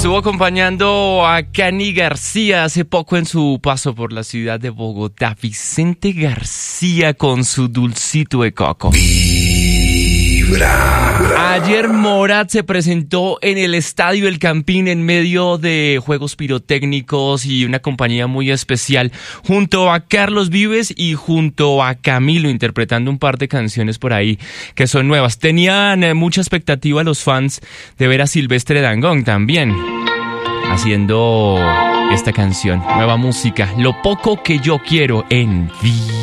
Estuvo acompañando a Cani García hace poco en su paso por la ciudad de Bogotá. Vicente García con su Dulcito de Coco. Ayer Morat se presentó en el Estadio El Campín en medio de juegos pirotécnicos y una compañía muy especial, junto a Carlos Vives y junto a Camilo, interpretando un par de canciones por ahí que son nuevas. Tenían mucha expectativa los fans de ver a Silvestre Dangond también haciendo esta canción, nueva música, Lo poco que yo quiero en